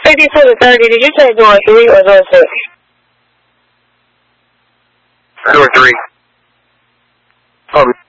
52 to 30, did you say door 3 or door 6? Door 3.